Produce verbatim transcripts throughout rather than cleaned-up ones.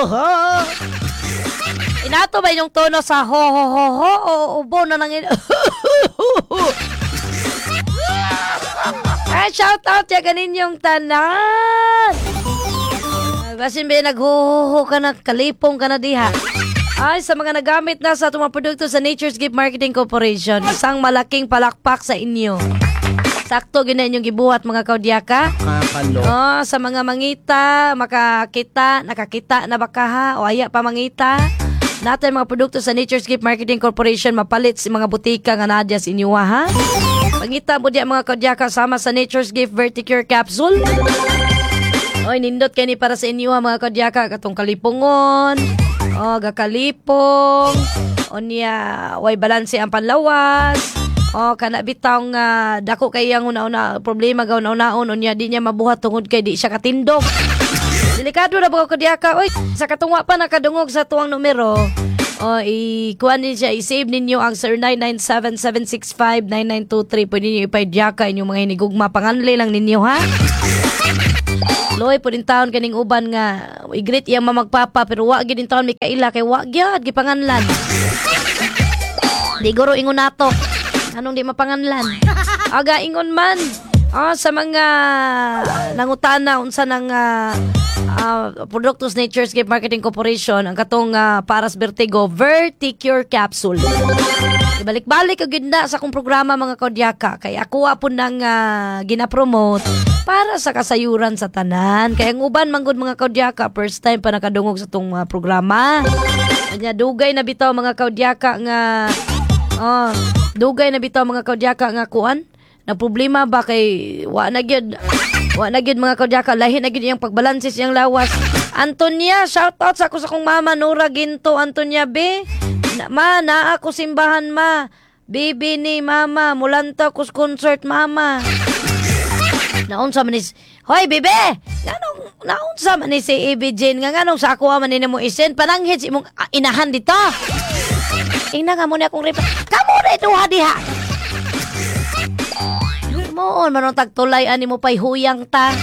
ho. Inato ba yung tono sa ho ho ho ho o ubo na nang Ay, shout out ya ganin yung tanan. Basin ba naghuhuhu ka na, kalipong ka na diha. Ay, sa mga nagamit na sa itong mga produkto sa Nature's Gift Marketing Corporation, isang malaking palakpak sa inyo. Sakto gina inyong gibuhat mga kaudyaka. Oh, sa mga mangita, makakita, nakakita na baka ha, o aya pa mangita. Natin mga produkto sa Nature's Gift Marketing Corporation mapalit sa mga butika nga nadya sa inyo ha. Mangita mo diya mga kaudyaka sama sa Nature's Gift Verticure Capsule. Oy, nindot kay ni para sa inyo ha mga kaudyaka, katong kalipungon. Oh, gakalipong. O niya, way balanse ang panlawas. O, kana bitang uh, dako kay ang una-una problema gaw una-unaon. O niya, di niya mabuhat tungod kay di siya katindog. Delikado na ba ko diaka? Oy, sa katungwa pa nakadungog sa tuwang numero. O, ikuha din siya, i-save ninyo ang zero nine nine seven seven six five nine nine two three. Pwede ninyo ipaydiyaka inyong mga hinigugma. Panganli lang ninyo, ha? Loy po din taon kaning uban nga i-greet iyang mamagpapa pero wa gid din taon may kaila kay wa gyud gipanganlan. Di guro ingon nato. Anong di mapanganlan? Aga ingon man. Ah, sa mga nangutana unsa nang uh, uh, Productos Nature's Gift Marketing Corporation ang katong uh, Paras Vertigo Verticure Capsule. Ibalik-balik og ginda sa akong programa mga kaudyaka kay ako po nang uh, gina-promote para sa kasayuran sa tanan. Kaya ang uban manggod mga kaudyaka, first time pa nakadungog sa itong uh, programa. Kanya dugay na bitaw mga kaudyaka nga, oh, dugay na bitaw mga kaudyaka nga kuan. Na problema ba kay wa na gyud, wa na gyud mga kaudyaka, lahi na gyud iyang pagbalansis iyang lawas. Antonia, shout out sa ako sa kong mama Nora Ginto. Antonia be, na, ma, na ako simbahan ma. Bibi ni mama, mulanta ko sa concert mama. Naunsa man is, hoy bibe, nganong naunsa man is si Ibi Jane nga nganong sa ako man ni mo isen pananghit si imong uh, inahan dito. Ina nga mo ni akong rep. Kamo na duha diha. Moon manong tagtulay ani mo pay huyang ta.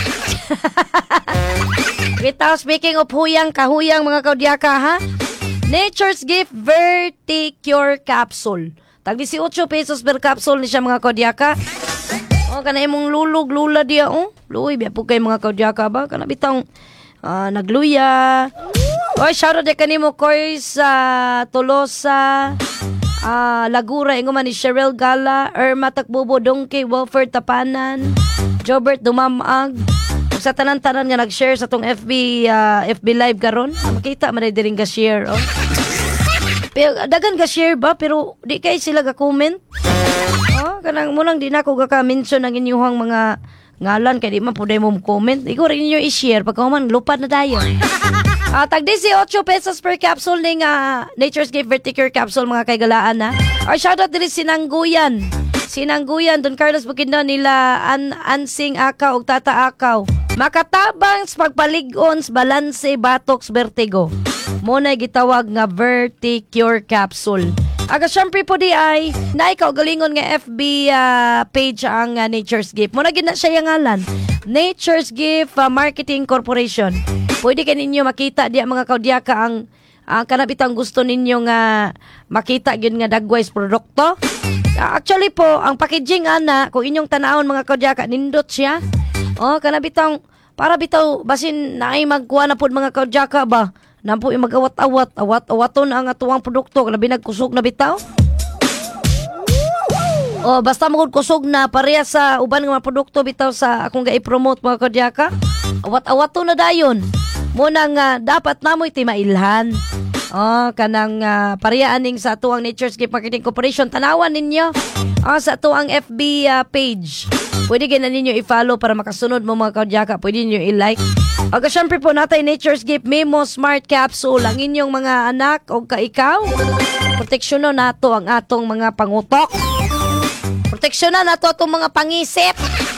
Kita speaking of huyang, kahuyang mga kaudyaka ha. Nature's Gift Verticure Capsule. Tag eighteen pesos per capsule ni siya mga kaudyaka. Oh, kana imong lulog, lula dia, oh. Luy, biya po kayo mga kaudyaka ba? Kana bitang uh, nagluya. Oy, shoutout dia kanimo, Koy sa Tolosa, uh, Lagura, ingo man ni Cheryl Gala, Irma Takbubo, Donkey, Wilford Tapanan, Jobert Dumamag. Sa tanan-tanan nga nag-share sa tong F B, uh, F B Live karon. Makita man din ga share, oh. Pero dagan ga share ba? Pero di kay sila ga-comment. Oh, kanang mo lang di na ko gaka-mention ang inyong mga ngalan kay di man puday mo comment. Igo rin niyo i-share pagka man lupad na dayon. Ah, uh, tag eighteen pesos per capsule ning uh, Nature's Gift Verticure Capsule mga kaigalaan na. Or shoutout diri Sinangguyan. Sinangguyan Don Carlos Bukidnon nila An Ansing Akaw ug Tata Akaw. Makatabang sa pagpalig-on sa balanse Batox Vertigo. Mo na gitawag nga Verticure Capsule. Aga syempre po di ay na ikaw galingon nga F B uh, page ang uh, Nature's Gift. Muna gina siya yung ngalan. Nature's Gift uh, Marketing Corporation. Pwede ka ninyo makita diya mga kaudyaka ang ang kanabitang gusto ninyo nga makita gyud nga dagways produkto. Uh, actually po, ang packaging ana kung inyong tanawon mga kaudyaka nindot siya. Oh, kanabitang para bitaw basin naay magkuha na pud mga kaudyaka ba. Nampo yung mag-awat-awat, awat-awaton ang atuang produkto, labi nagkusog na bitaw. O, basta magod kusog na, pareha sa uban ng mga produkto bitaw sa akong ga-i-promote mga kaudyaka. Awat-awaton na dayon. Muna nga, dapat namoy timailhan. O, kanang uh, pareha aning sa atuang Nature's Gift Marketing Corporation. Tanawan ninyo o, sa atuang F B uh, page. Pwede gina ninyo i-follow para makasunod mo mga kaudyaka. Pwede ninyo i-like. Aga syempre po natay Nature's Gift Memo Smart Capsule ang inyong mga anak o kaikaw. Proteksyonon nato ang atong mga pangutok. Proteksyonan nato atong mga pangisip.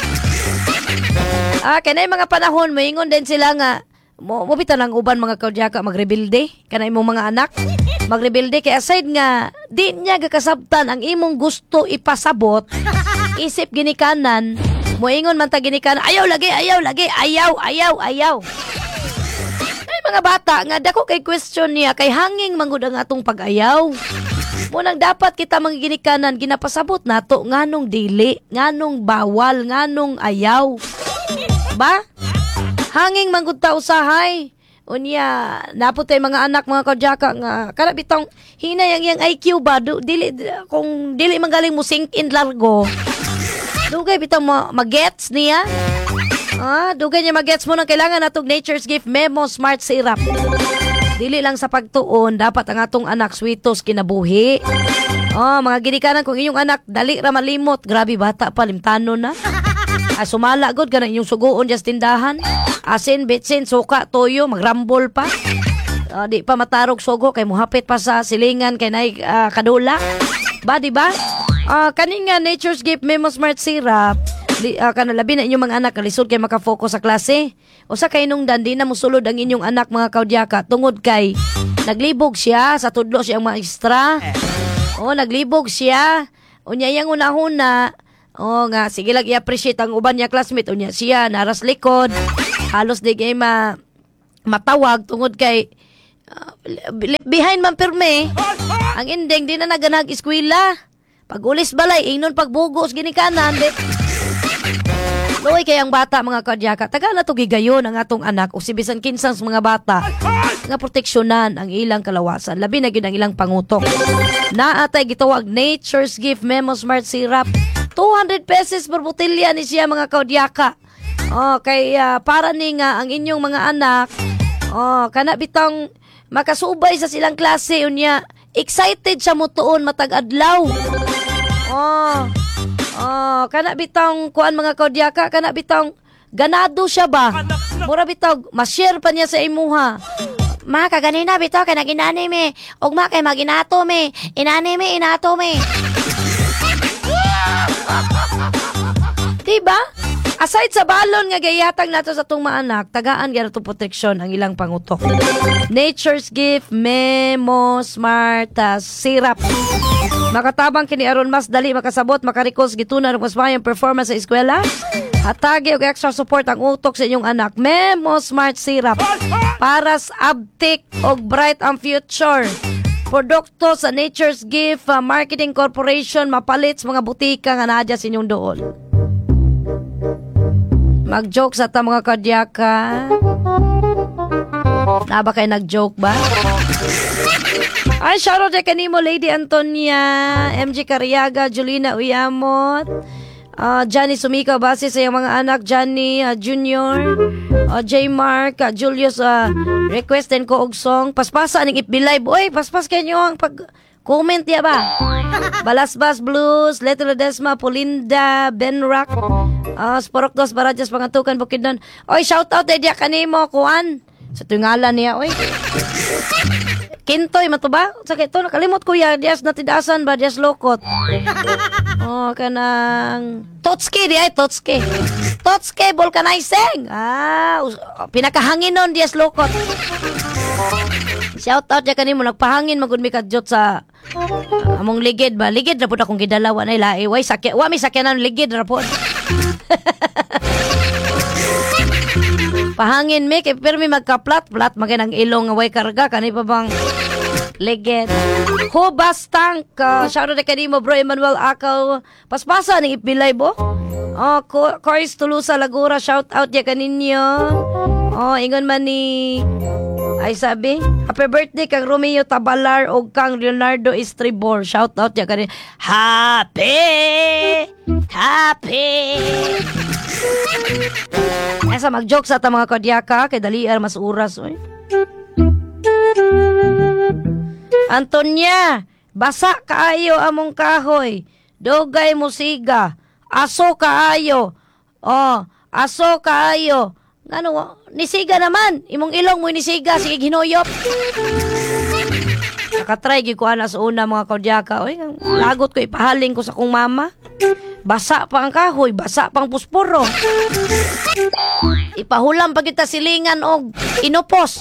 Ah, kanay mga panahon maingon din sila nga mo mo bitaw ng uban mga kaudyaka magrebelde kanay imong mga anak. Magrebelde kay aside nga di niya gakasabtan ang imong gusto ipasabot. Isip ginikanan. Moingon man ta ginikanan, ayaw lagi, ayaw lagi, ayaw, ayaw, ayaw. Ay mga bata nga dako kay question niya kay hanging manggod ang atong pag-ayaw. Munang dapat kita mangginikanan ginapasabot nato nganong dili, nganong bawal, nganong ayaw. Ba? Hanging manggod ta usahay. Unya, napot tay mga anak mga kadyaka nga kana bitong hinay ang iyang I Q ba do, dili kung dili magaling mo sink in largo. Dugay bitong mo magets niya. Ah, dugay niya magets mo nang kailangan natong Nature's Gift Memo Smart Syrup. Dili lang sa pagtuon, dapat ang atong anak sweetos kinabuhi. Oh, mga ginikanan kung inyong anak dali ra malimot, grabe bata pa limtanon na. Ah, sumala gud kana inyong sugoon just tindahan. Asin, bitsin, suka, toyo, magrambol pa. Uh, di pa matarog sugo kay muhapit pa sa silingan kay nay uh, kadula. Ba di ba? Uh, kaning nga Nature's Gift Memo Smart Syrup, di, uh, kanalabi na inyong mga anak kalisod kay makafocus sa klase. O sa kay nung dandi na musulod ang inyong anak mga kaudyaka tungod kay naglibog siya sa tudlo siyang maestra. O naglibog siya. Unya yang una-una. O nga sige lang i-appreciate ang uban niya classmate. Unya siya naras likod. Halos di kay ma matawag tungod kay uh, behind man pirme. Ang ending di na naganag eskwela. Pag ulis balay ingnon pagbugos ginikanan dit. Loy kay ang bata mga kadyaka, taga na to gigayon ang atong anak o si bisan kinsang mga bata nga proteksyonan ang ilang kalawasan, labi na gyud ang ilang pangutok. Naatay gitawag Nature's Gift Memo Smart Syrup. two hundred pesos per botelya ni siya mga kadyaka. Oh, kay uh, para ni nga ang inyong mga anak, oh, kana bitang makasubay sa silang klase unya, excited siya mo tuon matag adlaw. Oh. Oh, kana bitang kuan mga kaudyaka, kana bitang ganado siya ba? Mura bitaw ma-share pa niya sa imuha. Ma kaganina bitaw kay naginani me, og ma kay maginato me, inani me inato me. Diba? Aside sa balon nga gayatag nato sa tong mga anak, tagaan gyud to proteksyon ang ilang pangutok. Nature's Gift Memo Smart uh, Syrup. Makatabang kini aron mas dali makasabot, makarikos gitunan og mas mayong performance sa eskwela. Hatagi og extra support ang utok sa inyong anak. Memo Smart Syrup para sa abtik og bright ang future. Produkto sa Nature's Gift uh, Marketing Corporation, mapalit sa mga butika nga nadya sa inyong doon. Mag-joke sa ta mga kadyaka. Na ba kayo nag-joke ba? Ay, shoutout kay kanimo Lady Antonia, M J Cariaga, Julina Uyamot, uh, Johnny Sumika, base sa iyong mga anak, Johnny uh, Junior, uh, J. Mark, uh, Julius, uh, requestin ko og song. Paspasa ning ipbilay. Boy, paspas kayo ang pag... Comment ya ba? Balasbas Blues, Little Desma, Polinda, Ben Rock, uh, Sporok Dos, Barajas, Pangatukan, Bukidnon. Oy, shout out eh diya kanimo, kuan. Sa tungalan niya, oy. Kintoy, matuba? Sa kito, nakalimot ko ya, diyas natidasan ba, diyas lokot. Oh, kanang... Totski, di ay, Totski. Totski, vulcanizing. Ah, pinakahangin nun, diyas lokot. Shout out ya kanimo, nagpahangin magud mi kadjot sa uh, among ligid ba. Ligid ra pud akong gidalawan ay lae. Way sakya, wa mi sakyanan ligid ra pud. Pahangin mi kay pero mi magka-flat, flat maganang ilong nga way karga kani pa bang ligid. Hubas tank, uh, shout out kay kanimo bro Emmanuel Akaw. Paspasa ning ipilay bo. Oh, Coris Tulusa Lagura, shout out ya kaninyo. Oh, ingon man ni ay sabi, happy birthday kang Romeo Tabalar o kang Leonardo Estribor. Shout out ya kanin. Happy! Happy! Esa mag-joke sa ta mga kadyaka, kay daliar mas oras. Oy. Antonia, basa kaayo among kahoy. Dogay musiga. Aso kaayo. Oh, aso kaayo. Ano, nisiga naman. Imong ilong mo nisiga. Sige, ginuyop. Nakatry, gikuan sa una mga kaudyaka. Oy, lagot ko, ipahaling ko sa kong mama. Basa pa ang kahoy, basa pang pusporo. Ipahulam pa kita silingan og inupos.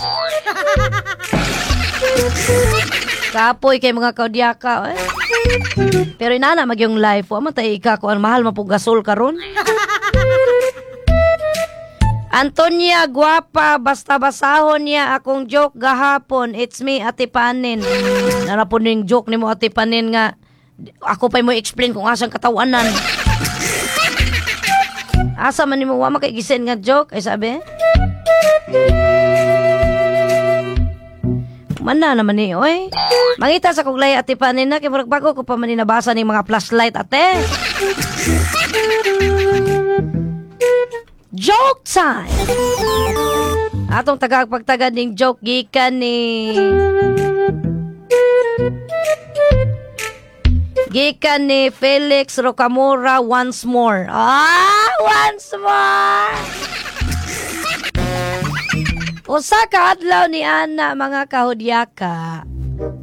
Kapoy kay mga kaudyaka. Eh. Pero inana mag yung life. Wa man tayo ika, kung mahal mapong gasol karon. Antonia, guwapa, basta basahon niya akong joke gahapon. It's me, Ate Panin. Nanapon yung joke ni mo, Ate Panin nga. Ako pa mo explain kung asang katawanan. Asa man ni mo, wa makikisen nga joke. Ay sabi? Mana naman ni, oy. Mangita sa kuglay, Ate Panin na. Kaya bago ko pa man nabasa ng mga flashlight, ate. Joke time! Atong tagapagtagad ng joke gikan ni... Gikan ni Felix Rocamora once more. Ah! Once more! Usa ka adlaw ni ana mga kahudyaka.